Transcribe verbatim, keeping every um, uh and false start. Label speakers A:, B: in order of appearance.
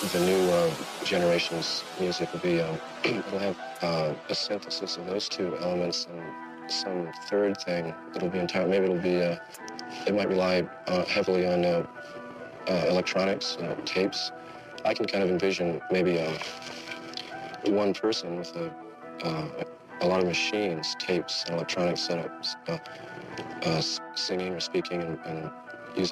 A: the new uh, generation's music will be, um, it'll have uh, a synthesis of those two elements and some third thing that'll be entire. Maybe it'll be, uh, it might rely uh, heavily on uh, uh, electronics, uh, tapes. I can kind of envision maybe uh, one person with a, uh, a lot of machines, tapes, and electronic setups, uh, uh, singing or speaking and, and